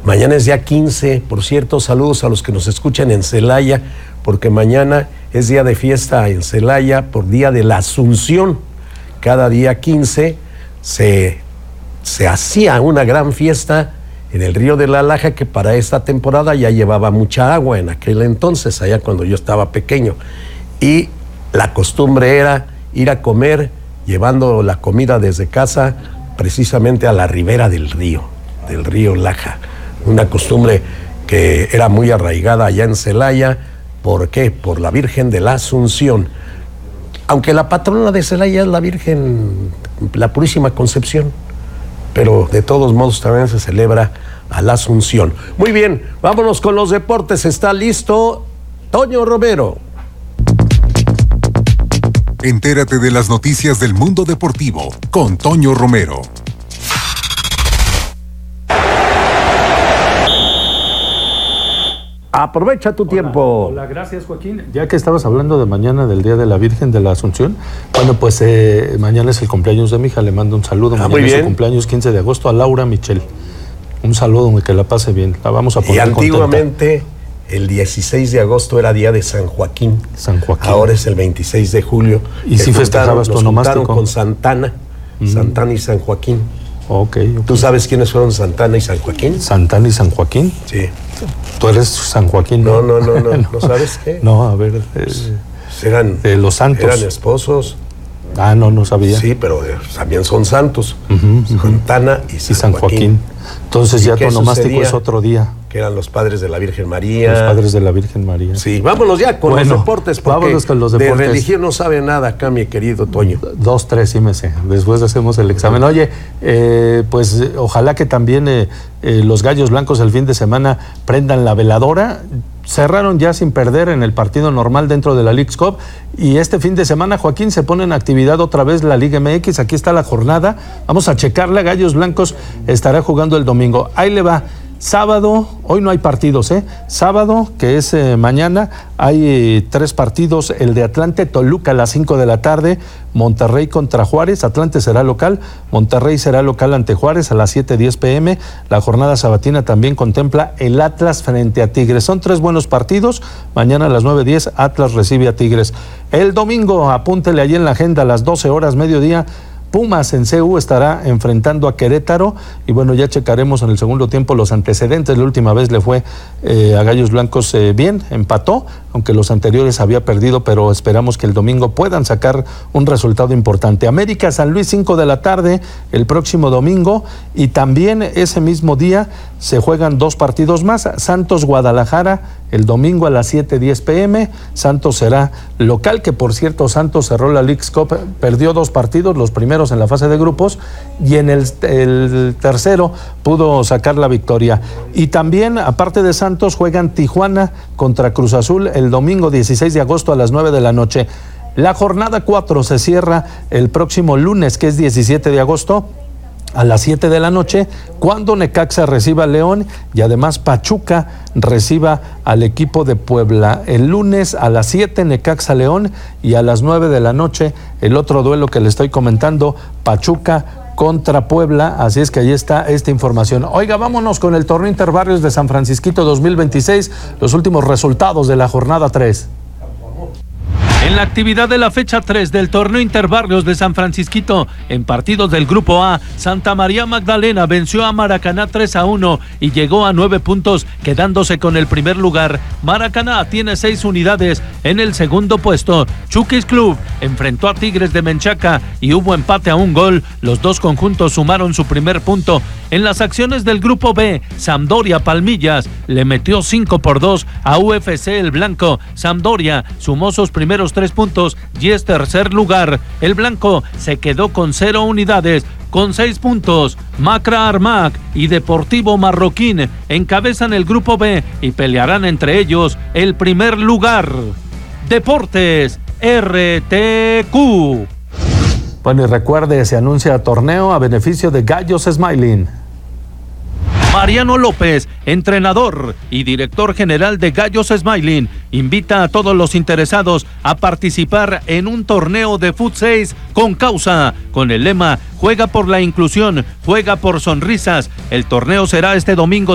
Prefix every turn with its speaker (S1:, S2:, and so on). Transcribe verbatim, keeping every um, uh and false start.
S1: Mañana es día quince, por cierto, saludos a los que nos escuchan en Celaya, porque mañana es día de fiesta en Celaya por día de la Asunción. Cada día quince se, se hacía una gran fiesta en el río de la Laja, que para esta temporada ya llevaba mucha agua en aquel entonces, allá cuando yo estaba pequeño. Y la costumbre era ir a comer, llevando la comida desde casa, precisamente a la ribera del río, del río Laja. Una costumbre que era muy arraigada allá en Celaya. ¿Por qué? Por la Virgen de la Asunción. Aunque la patrona de Celaya es la Virgen, la Purísima Concepción, pero de todos modos también se celebra a la Asunción. Muy bien, vámonos con los deportes. Está listo Toño Romero.
S2: Entérate de las noticias del mundo deportivo con Toño Romero.
S1: Aprovecha tu
S3: hola,
S1: tiempo.
S3: Hola, gracias Joaquín. Ya que estabas hablando de mañana del Día de la Virgen de la Asunción, bueno, pues eh, mañana es el cumpleaños de mi hija, le mando un saludo.
S1: Ah,
S3: mañana
S1: muy
S3: es
S1: bien.
S3: su cumpleaños quince de agosto a Laura Michel. Un saludo, que la pase bien. La vamos a poner
S1: Y antiguamente
S3: contenta.
S1: El dieciséis de agosto era día de San Joaquín.
S3: San Joaquín.
S1: Ahora es el veintiséis de julio.
S3: ¿Y si festejabas tu onomástico?
S1: Con Santana, mm. Santana y San Joaquín.
S3: Okay, ok.
S1: ¿Tú sabes quiénes fueron Santana y San Joaquín?
S3: ¿Santana y San Joaquín?
S1: Sí.
S3: ¿Tú eres San Joaquín?
S1: No, no, no, no. ¿No, ¿No sabes qué?
S3: No, a ver. Eh,
S1: pues eran,
S3: de los santos.
S1: Eran esposos.
S3: Ah, no, no sabía.
S1: Sí, pero eh, también son santos.
S3: Uh-huh, uh-huh.
S1: Santana y San,
S3: y San Joaquín. Joaquín. Entonces ya tu onomástico es otro día.
S1: Que eran los padres de la Virgen María.
S3: Los padres de la Virgen María.
S1: Sí, vámonos ya con bueno, los deportes, porque
S3: vámonos con los deportes.
S1: De religión no sabe nada acá, mi querido Toño.
S3: Dos, tres, sí me sé. Después hacemos el examen. Oye, eh, pues ojalá que también eh, eh, los Gallos Blancos el fin de semana prendan la veladora. Cerraron ya sin perder en el partido normal dentro de la Leagues Cup, y este fin de semana, Joaquín, se pone en actividad otra vez la Liga M X. Aquí está la jornada, vamos a checarla. Gallos Blancos estará jugando el domingo. Ahí le va. Sábado, hoy no hay partidos, ¿eh? Sábado, que es eh, mañana, hay eh, tres partidos. El de Atlante Toluca a las cinco de la tarde, Monterrey contra Juárez. Atlante será local, Monterrey será local ante Juárez a las siete diez pm. La jornada sabatina también contempla el Atlas frente a Tigres. Son tres buenos partidos. Mañana a las nueve diez Atlas recibe a Tigres. El domingo, apúntele allí en la agenda, a las doce horas, mediodía, Pumas en C U estará enfrentando a Querétaro, y bueno, ya checaremos en el segundo tiempo los antecedentes. La última vez le fue eh, a Gallos Blancos eh, bien, empató, aunque los anteriores había perdido, pero esperamos que el domingo puedan sacar un resultado importante. América San Luis, cinco de la tarde, el próximo domingo, y también ese mismo día se juegan dos partidos más. Santos Guadalajara, el domingo a las siete diez pm, Santos será local, que por cierto Santos cerró la Leagues Cup, perdió dos partidos, los primeros en la fase de grupos, y en el, el tercero pudo sacar la victoria. Y también, aparte de Santos, juegan Tijuana contra Cruz Azul el domingo dieciséis de agosto a las nueve de la noche. La jornada cuatro se cierra el próximo lunes, que es diecisiete de agosto, a las siete de la noche, cuando Necaxa reciba a León, y además Pachuca reciba al equipo de Puebla. El lunes a las siete Necaxa León, y a las nueve de la noche el otro duelo que le estoy comentando, Pachuca contra Puebla. Así es que ahí está esta información. Oiga, vámonos con el torneo Interbarrios de San Francisquito dos mil veintiséis, los últimos resultados de la jornada tres.
S4: En la actividad de la fecha tres del torneo Interbarrios de San Francisquito, en partidos del Grupo A, Santa María Magdalena venció a Maracaná tres a uno y llegó a nueve puntos, quedándose con el primer lugar. Maracaná tiene seis unidades. En el segundo puesto, Chuquis Club enfrentó a Tigres de Menchaca y hubo empate a un gol. Los dos conjuntos sumaron su primer punto. En las acciones del Grupo B, Sampdoria Palmillas le metió cinco por dos a U F C El Blanco. Sampdoria sumó sus primeros tres puntos y es tercer lugar. El Blanco se quedó con cero unidades. Con seis puntos, Macra Armac y Deportivo Marroquín encabezan el Grupo B y pelearán entre ellos el primer lugar. Deportes R T Q.
S3: Bueno, y recuerde, se anuncia torneo a beneficio de Gallos Smiling.
S4: Mariano López, entrenador y director general de Gallos Smiling, invita a todos los interesados a participar en un torneo de Fut seis con causa, con el lema Juega por la inclusión, juega por sonrisas. El torneo será este domingo